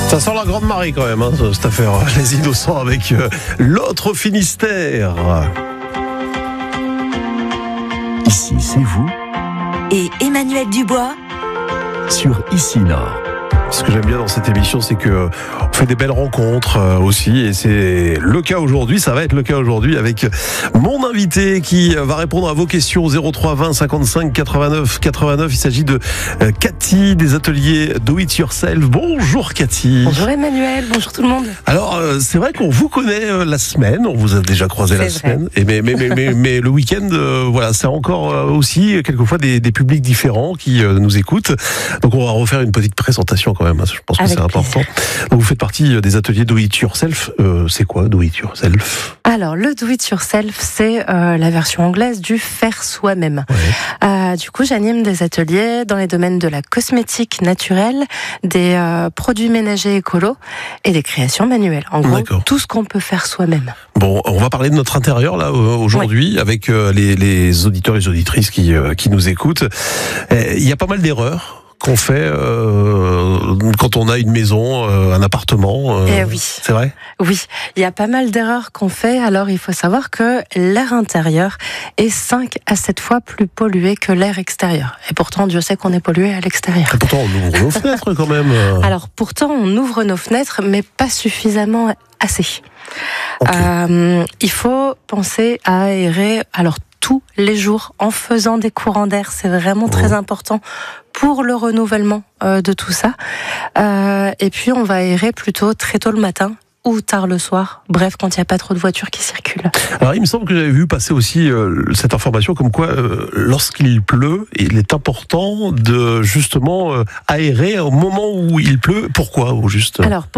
Ça sent la grande marée quand même, cette affaire. Les innocents avec l'autre Finistère. Ici, c'est vous, Et Emmanuel Dubois sur Ici Nord. Ce que j'aime bien dans cette émission, c'est que on fait des belles rencontres aussi, et c'est le cas aujourd'hui. Ça va être le cas aujourd'hui avec mon invité qui va répondre à vos questions 03 20 55 89 89. Il s'agit de Cathy des ateliers Do It Yourself. Bonjour Cathy. Bonjour Emmanuel, bonjour tout le monde. Alors c'est vrai qu'on vous connaît la semaine, on vous a déjà croisé la C'est vrai. semaine, et mais le week-end, voilà, c'est encore aussi quelquefois des publics différents qui nous écoutent. Donc on va refaire une petite présentation quand même. Je pense que Avec c'est important. Donc vous faites partie des ateliers Do It Yourself. C'est quoi Do It Yourself? Alors le Do It Yourself, c'est la version anglaise du faire soi-même. Ouais. Du coup, j'anime des ateliers dans les domaines de la cosmétique naturelle, des produits ménagers écolos et des créations manuelles. En gros, D'accord. tout ce qu'on peut faire soi-même. Bon, on va parler de notre intérieur là aujourd'hui avec les auditeurs et les auditrices qui nous écoutent. Il y a pas mal d'erreurs qu'on fait quand on a une maison, un appartement. Eh oui. C'est vrai? Oui, il y a pas mal d'erreurs qu'on fait. Alors, il faut savoir que l'air intérieur est 5 à 7 fois plus pollué que l'air extérieur. Et pourtant, Dieu sait qu'on est pollué à l'extérieur. Et pourtant, on ouvre nos fenêtres quand même. Alors, pourtant, on ouvre nos fenêtres, mais pas suffisamment assez. Ok. Il faut penser à aérer tous les jours en faisant des courants d'air. C'est vraiment très important pour le renouvellement de tout ça. Et puis, on va aérer plutôt très tôt le matin ou tard le soir. Bref, quand il n'y a pas trop de voitures qui circulent. Alors, il me semble que j'avais vu passer aussi cette information comme quoi, lorsqu'il pleut, il est important de justement aérer au moment où il pleut. Pourquoi, au juste? Alors, pourquoi ?